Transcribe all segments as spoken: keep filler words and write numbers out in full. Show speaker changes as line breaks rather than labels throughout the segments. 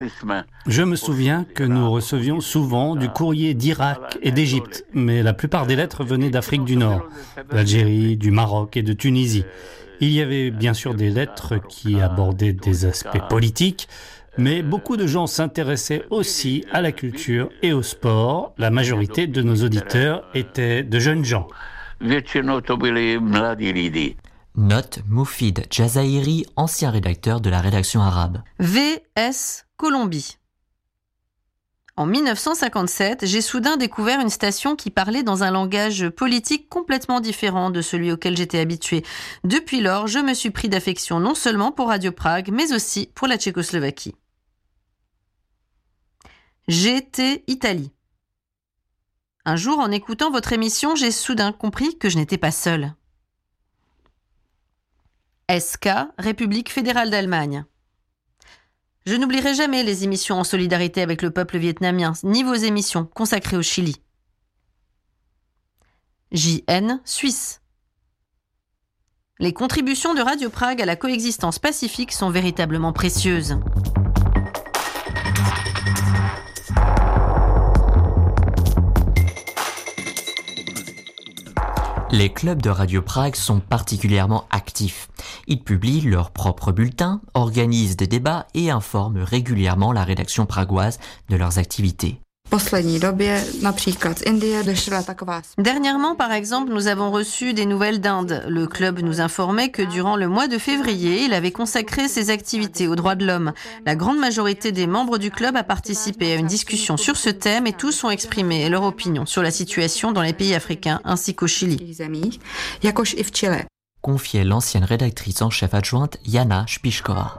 Je me souviens que nous recevions souvent du courrier d'Irak et d'Égypte, mais la plupart des lettres venaient d'Afrique du Nord, d'Algérie, du Maroc et de Tunisie. Il y avait bien sûr des lettres qui abordaient des aspects politiques, mais beaucoup de gens s'intéressaient aussi à la culture et au sport. La majorité de nos auditeurs étaient de jeunes gens.
Note Moufid Jazairi, ancien rédacteur de la rédaction arabe.
V S Colombie. En mille neuf cent cinquante-sept, j'ai soudain découvert une station qui parlait dans un langage politique complètement différent de celui auquel j'étais habituée. Depuis lors, je me suis pris d'affection non seulement pour Radio Prague, mais aussi pour la Tchécoslovaquie. G T Italie. Un jour, en écoutant votre émission, j'ai soudain compris que je n'étais pas seule. S K, République fédérale d'Allemagne. Je n'oublierai jamais les émissions en solidarité avec le peuple vietnamien, ni vos émissions consacrées au Chili. J N, Suisse. Les contributions de Radio Prague à la coexistence pacifique sont véritablement précieuses.
Les clubs de Radio Prague sont particulièrement actifs. Ils publient leurs propres bulletins, organisent des débats et informent régulièrement la rédaction pragoise de leurs activités.
Dernièrement, par exemple, nous avons reçu des nouvelles d'Inde. Le club nous informait que durant le mois de février, il avait consacré ses activités aux droits de l'homme. La grande majorité des membres du club a participé à une discussion sur ce thème et tous ont exprimé leur opinion sur la situation dans les pays africains ainsi qu'au Chili.
Confiait l'ancienne rédactrice en chef adjointe Jana Spišková.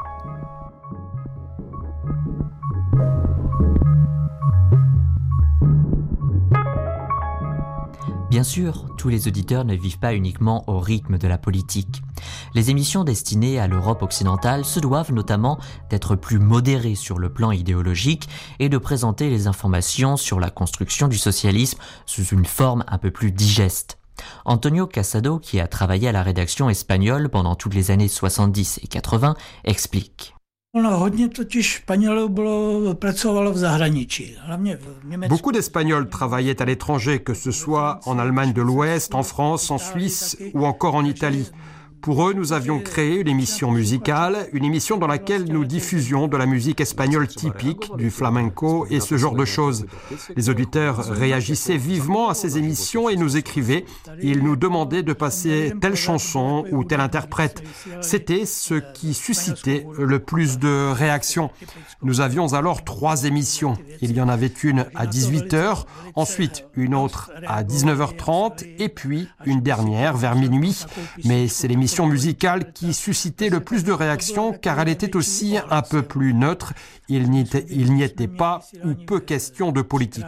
Bien sûr, tous les auditeurs ne vivent pas uniquement au rythme de la politique. Les émissions destinées à l'Europe occidentale se doivent notamment d'être plus modérées sur le plan idéologique et de présenter les informations sur la construction du socialisme sous une forme un peu plus digeste. Antonio Casado, qui a travaillé à la rédaction espagnole pendant toutes les années soixante-dix et quatre-vingts, explique.
Beaucoup d'Espagnols travaillaient à l'étranger, que ce soit en Allemagne de l'Ouest, en France, en Suisse ou encore en Italie. Pour eux, nous avions créé une émission musicale, une émission dans laquelle nous diffusions de la musique espagnole typique, du flamenco et ce genre de choses. Les auditeurs réagissaient vivement à ces émissions et nous écrivaient. Ils nous demandaient de passer telle chanson ou tel interprète. C'était ce qui suscitait le plus de réactions. Nous avions alors trois émissions. Il y en avait une à dix-huit heures, ensuite une autre à dix-neuf heures trente et puis une dernière vers minuit. Mais c'est l'émission musicale qui suscitait le plus de réactions car elle était aussi un peu plus neutre. Il n'y était, il n'y était pas ou peu question de politique.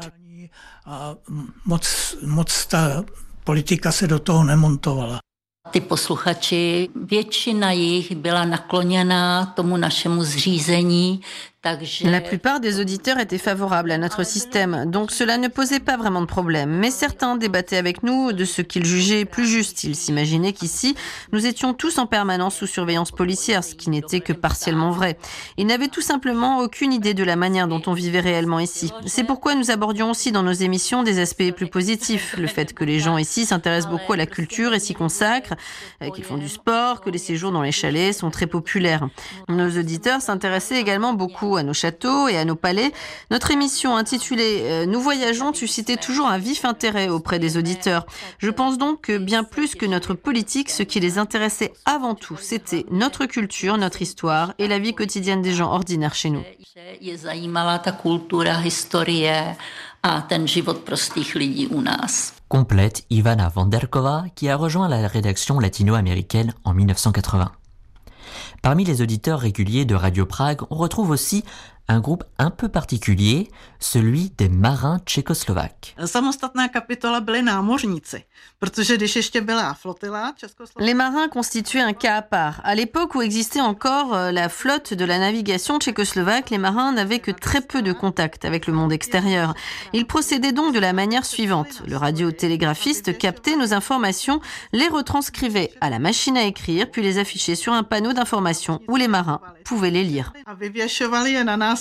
Ty posluchači, většina jich byla nakloněná tomu našemu zřízení, takže...
La plupart des auditeurs étaient favorables à notre système, donc cela ne posait pas vraiment de problème. Mais certains débattaient avec nous de ce qu'ils jugeaient plus juste. Ils s'imaginaient qu'ici, nous étions tous en permanence sous surveillance policière, ce qui n'était que partiellement vrai. Ils n'avaient tout simplement aucune idée de la manière dont on vivait réellement ici. C'est pourquoi nous abordions aussi dans nos émissions des aspects plus positifs. Le fait que les gens ici s'intéressent beaucoup à la culture et s'y consacrent, qu'ils font du sport, que les séjours dans les chalets sont très populaires. Nos auditeurs s'intéressaient également beaucoup à nos châteaux et à nos palais. Notre émission intitulée « Nous voyageons » suscitait toujours un vif intérêt auprès des auditeurs. Je pense donc que bien plus que notre politique, ce qui les intéressait avant tout, c'était notre culture, notre histoire et la vie quotidienne des gens ordinaires chez nous.
Complète Ivana Vanderkova, qui a rejoint la rédaction latino-américaine en mille neuf cent quatre-vingts. Parmi les auditeurs réguliers de Radio Prague, on retrouve aussi un groupe un peu particulier, celui des marins tchécoslovaques.
Les marins constituaient un cas à part. À l'époque où existait encore la flotte de la navigation tchécoslovaque, les marins n'avaient que très peu de contact avec le monde extérieur. Ils procédaient donc de la manière suivante. Le radiotélégraphiste captait nos informations, les retranscrivait à la machine à écrire, puis les affichait sur un panneau d'information où les marins pouvaient les lire.